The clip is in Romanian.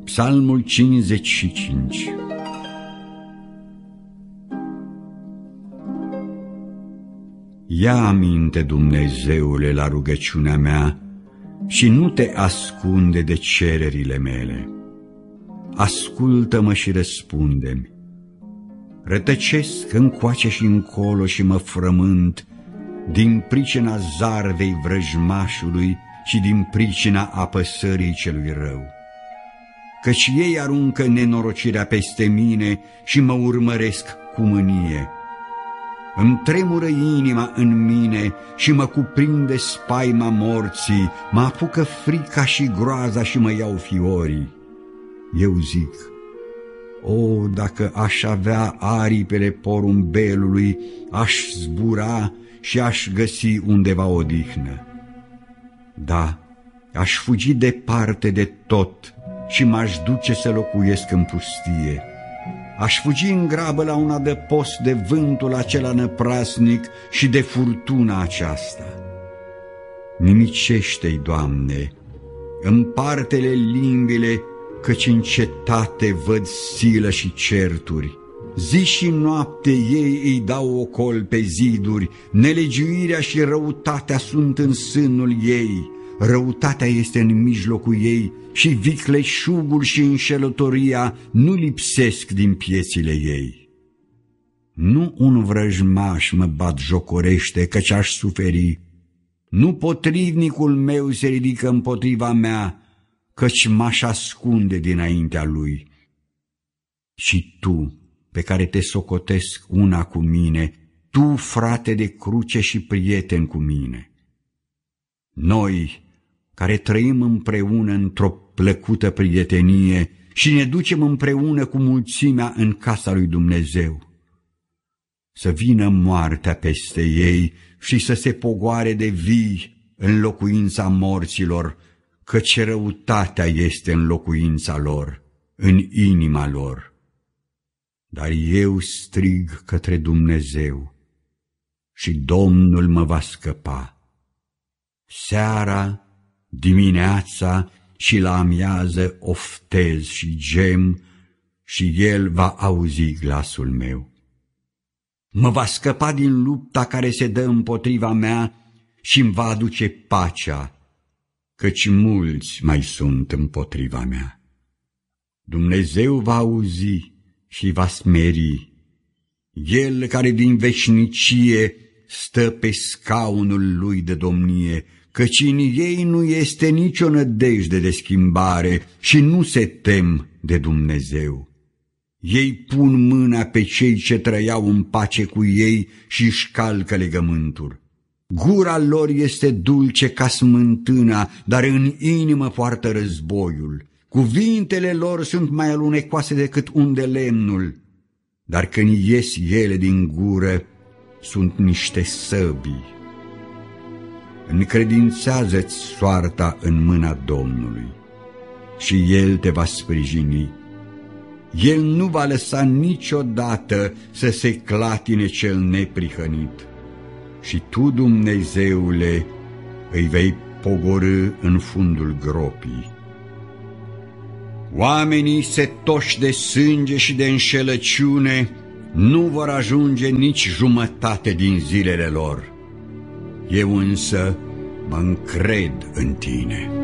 Psalmul 55. Ia aminte, Dumnezeule, la rugăciunea mea și nu te ascunde de cererile mele. Ascultă-mă și răspunde-mi. Rătăcesc încoace și încolo și mă frământ din pricina zarvei vrăjmașului și din pricina apăsării celui rău. Căci ei aruncă nenorocirea peste mine și mă urmăresc cu mânie. Îmi tremură inima în mine și mă cuprinde spaima morții, mă apucă frica și groaza și mă iau fiorii. Eu zic, o, dacă aș avea aripile porumbelului, aș zbura și aș găsi undeva odihnă. Da, aș fugi departe de tot și m-aș duce să locuiesc în pustie. Aș fugi în grabă la un adăpost de vântul acela năprasnic și de furtuna aceasta. Nimicește-i, Doamne, împarte-le limbile, căci în cetate văd silă și certuri. Zi și noapte ei îi dau ocol pe ziduri, nelegiuirea și răutatea sunt în sânul ei. Răutatea este în mijlocul ei și vicleșugul și înșelătoria nu lipsesc din piețile ei. Nu un vrăjmaș mă batjocorește, căci aș suferi. Nu potrivnicul meu se ridică împotriva mea, căci m-aș ascunde dinaintea lui. Și tu, pe care te socotesc una cu mine, tu, frate de cruce și prieten cu mine. Noi, care trăim împreună într-o plăcută prietenie și ne ducem împreună cu mulțimea în casa lui Dumnezeu. Să vină moartea peste ei și să se pogoare de vii în locuința morților, căci răutatea este în locuința lor, în inima lor. Dar eu strig către Dumnezeu și Domnul mă va scăpa. Seara, dimineața și la amiază oftez și gem și El va auzi glasul meu. Mă va scăpa din lupta care se dă împotriva mea și îmi va aduce pacea, căci mulți mai sunt împotriva mea. Dumnezeu va auzi și va smeri, El care din veșnicie stă pe scaunul lui de domnie, căci în ei nu este nicio nădejde de schimbare și nu se tem de Dumnezeu. Ei pun mâna pe cei ce trăiau în pace cu ei și își calcă legământul. Gura lor este dulce ca smântâna, dar în inimă poartă războiul. Cuvintele lor sunt mai alunecoase decât unde lemnul, dar când ies ele din gură, sunt niște săbii. Încredințează-ți soarta în mâna Domnului și El te va sprijini. El nu va lăsa niciodată să se clatine cel neprihănit. Și tu, Dumnezeule, îi vei pogorî în fundul gropii. Oamenii setoși de sânge și de înșelăciune nu vor ajunge nici jumătate din zilele lor. Eu însă mă încred în Tine.